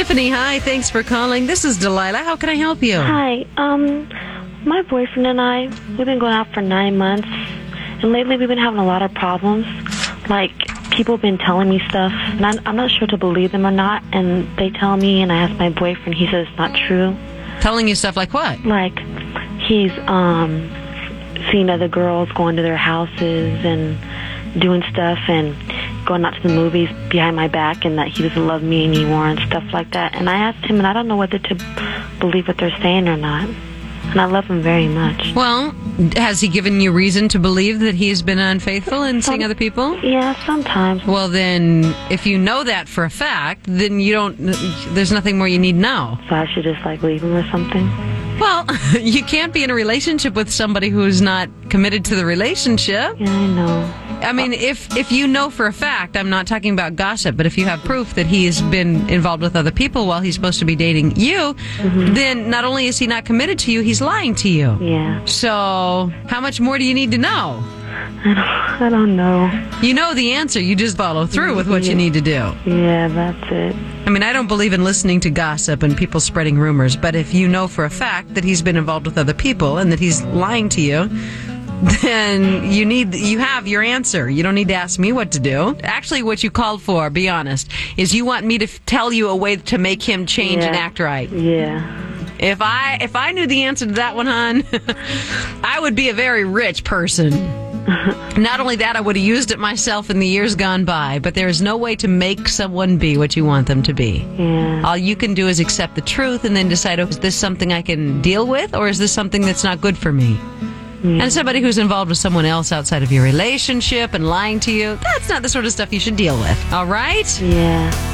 Tiffany, hi. Thanks for calling. This is Delilah. How can I help you? Hi. My boyfriend and I, we've been going out for 9 months, and lately we've been having a lot of problems. Like, people have been telling me stuff, and I'm not sure to believe them or not, and they tell me, and I ask my boyfriend, he says it's not true. Telling you stuff like what? Like, he's seeing other girls going to their houses and doing stuff and going out to the movies behind my back, and that he doesn't love me anymore and stuff like that. And I asked him, and I don't know whether to believe what they're saying or not. And I love him very much. Well, has he given you reason to believe that he's been unfaithful in seeing other people? Yeah, sometimes. Well, then, if you know that for a fact, then there's nothing more you need to know. So I should just, leave him or something? Well, you can't be in a relationship with somebody who's not committed to the relationship. Yeah, I know. I mean, if you know for a fact, I'm not talking about gossip, but if you have proof that he's been involved with other people while he's supposed to be dating you, then not only is he not committed to you, he's lying to you. Yeah. So, how much more do you need to know? I don't know. You know the answer. You just follow through with what you need to do. Yeah, that's it. I mean, I don't believe in listening to gossip and people spreading rumors, but if you know for a fact that he's been involved with other people and that he's lying to you, then you have your answer. You don't need to ask me what to do. Actually, what you called for, be honest, is you want me to tell you a way to make him change and act right. Yeah. If I knew the answer to that one, hon, I would be a very rich person. Not only that, I would have used it myself in the years gone by, but there is no way to make someone be what you want them to be. Yeah. All you can do is accept the truth and then decide, is this something I can deal with, or is this something that's not good for me? And somebody who's involved with someone else outside of your relationship and lying to you, that's not the sort of stuff you should deal with. All right? Yeah.